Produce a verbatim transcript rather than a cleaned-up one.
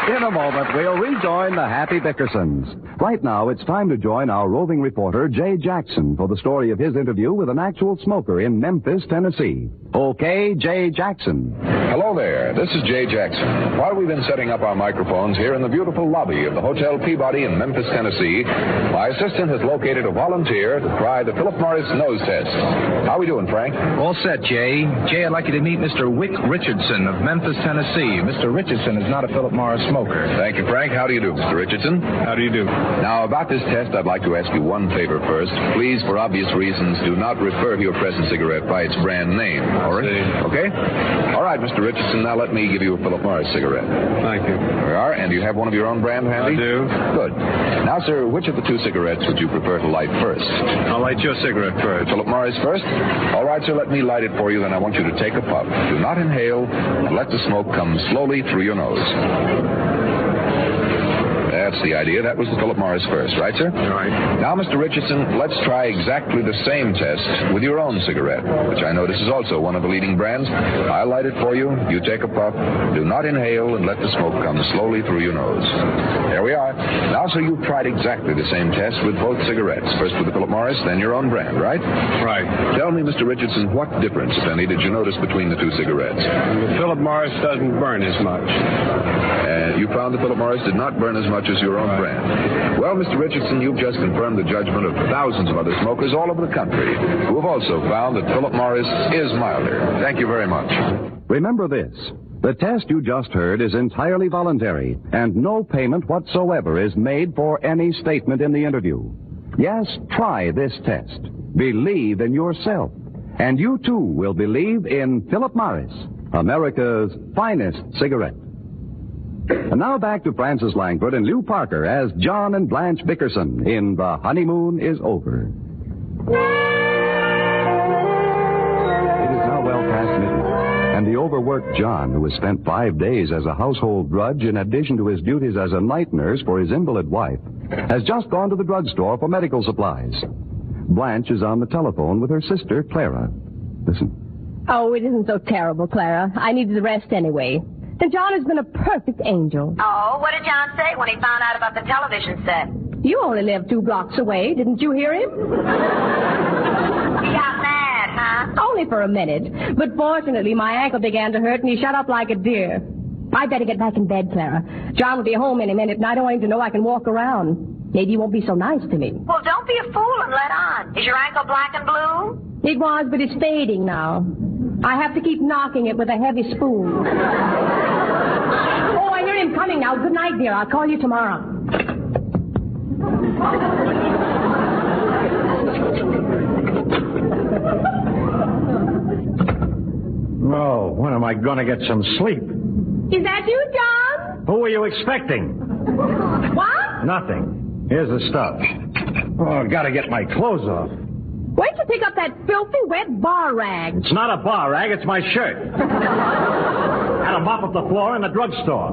In a moment, we'll rejoin the Happy Bickersons. Right now, it's time to join our roving reporter, Jay Jackson, for the story of his interview with an actual smoker in Memphis, Tennessee. Okay, Jay Jackson. Hello there. This is Jay Jackson. While we've been setting up our microphones here in the beautiful lobby of the Hotel Peabody in Memphis, Tennessee, my assistant has located a volunteer to try the Philip Morris nose test. How we doing, Frank? All set, Jay. Jay, I'd like you to meet Mister Wick Richardson of Memphis, Tennessee. Mister Richardson is not a Philip Morris smoker. Thank you, Frank. How do you do, Mister Richardson? How do you do? Now, about this test, I'd like to ask you one favor first. Please, for obvious reasons, do not refer to your present cigarette by its brand name. All right? Okay? All right, Mister Richardson, now let me give you a Philip Morris cigarette. Thank you. There we are. And you have one of your own brand handy? I do. Good. Now, sir, which of the two cigarettes would you prefer to light first? I'll light your cigarette first. Philip Morris first? All right, sir, let me light it for you, then I want you to take a puff. Do not inhale, and let the smoke come slowly through your nose. That's the idea. That was the Philip Morris first, right, sir? Right. Now, Mister Richardson, let's try exactly the same test with your own cigarette, which I notice is also one of the leading brands. I'll light it for you. You take a puff. Do not inhale, and let the smoke come slowly through your nose. There we are. Now, sir, you've tried exactly the same test with both cigarettes. First with the Philip Morris, then your own brand, right? Right. Tell me, Mister Richardson, what difference, if any, did you notice between the two cigarettes? The Philip Morris doesn't burn as much. And you found the Philip Morris did not burn as much as your own brand. Well, Mister Richardson, you've just confirmed the judgment of thousands of other smokers all over the country who have also found that Philip Morris is milder. Thank you very much. Remember this. The test you just heard is entirely voluntary, and no payment whatsoever is made for any statement in the interview. Yes, try this test. Believe in yourself. And you, too, will believe in Philip Morris, America's finest cigarette. And now back to Francis Langford and Lew Parker as John and Blanche Bickerson in The Honeymoon is Over. It is now well past midnight, and the overworked John, who has spent five days as a household drudge in addition to his duties as a night nurse for his invalid wife, has just gone to the drugstore for medical supplies. Blanche is on the telephone with her sister, Clara. Listen. Oh, it isn't so terrible, Clara. I needed the rest anyway. And John has been a perfect angel. Oh, what did John say when he found out about the television set? You only live two blocks away. Didn't you hear him? He got mad, huh? Only for a minute. But fortunately, my ankle began to hurt and he shut up like a deer. I'd better get back in bed, Clara. John will be home any minute and I don't want him to know I can walk around. Maybe he won't be so nice to me. Well, don't be a fool and let on. Is your ankle black and blue? It was, but it's fading now. I have to keep knocking it with a heavy spoon. Oh, I hear him coming now. Good night, dear. I'll call you tomorrow. Oh, when am I going to get some sleep? Is that you, John? Who were you expecting? What? Nothing. Here's the stuff. Oh, I've got to get my clothes off. Where'd you pick up that filthy, wet bar rag? It's not a bar rag, it's my shirt. Had a mop up the floor in the drugstore.